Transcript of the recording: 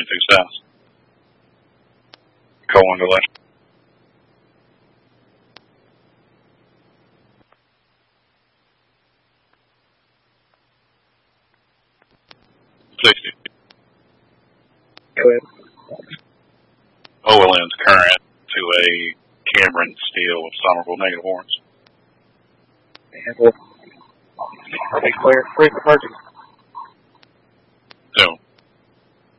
2 south. Call one to left. Go ahead. OLN's current to a Cameron Steel of Somerville, negative warrants. And we'll be clear for emergency.